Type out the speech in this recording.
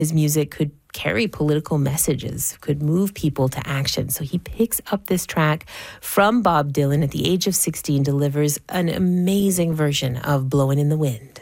His music could carry political messages, could move people to action. So he picks up this track from Bob Dylan at the age of 16, delivers an amazing version of Blowin' in the Wind.